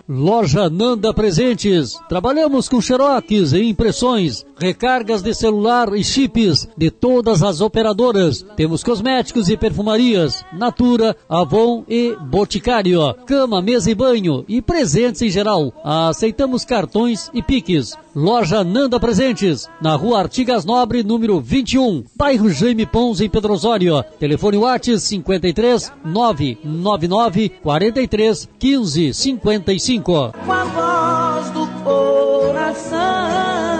Loja Nanda Presentes. Trabalhamos com xerox e impressões, recargas de celular e chips de todas as operadoras. Temos cosméticos e perfumarias, Natura, Avon e Boticário. Cama, mesa e banho e presentes em geral. Aceitamos cartões e piques. Loja Nanda Presentes, na Rua Artigas Nobre, número 21, bairro Jaime Pons, em Pedro Osório. Telefone WhatsApp 53 999 43 15 55. Com a voz do coração.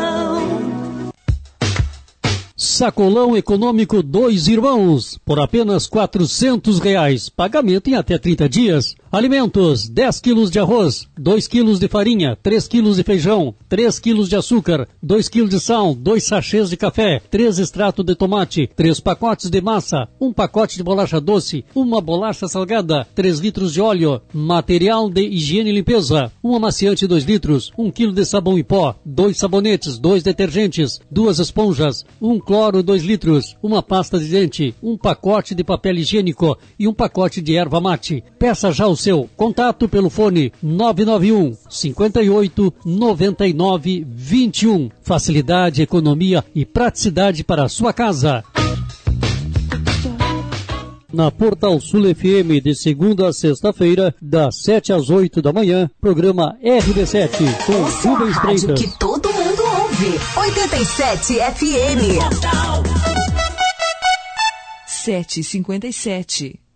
Sacolão Econômico 2 Irmãos, por apenas R$400, pagamento em até 30 dias. Alimentos, 10 quilos de arroz, 2 quilos de farinha, 3 quilos de feijão, 3 quilos de açúcar, 2 quilos de sal, 2 sachês de café, 3 extratos de tomate, 3 pacotes de massa, 1 pacote de bolacha doce, 1 bolacha salgada, 3 litros de óleo, material de higiene e limpeza, 1 amaciante 2 litros, 1 quilo de sabão em pó, 2 sabonetes, 2 detergentes, 2 esponjas, 1 cloro 2 litros, 1 pasta de dente, 1 pacote de papel higiênico e 1 pacote de erva mate. Peça já o seu. Contato pelo fone 991 58 99 21. Facilidade, economia e praticidade para a sua casa. Na Portal Sul FM, de segunda a sexta-feira, das 7 às 8 da manhã, programa RB7 com Rubens Freitas. Que todo mundo ouve. 87 FM. 7h57.